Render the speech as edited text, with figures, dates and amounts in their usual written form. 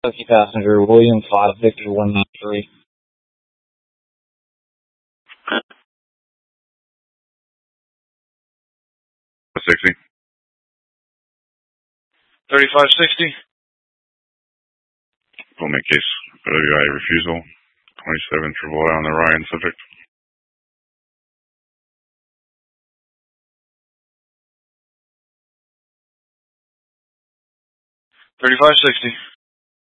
Kentucky passenger, William 5, Victor 193. 60. 3560. Full make case. WI refusal. 27 Travolta on the Ryan subject. 3560.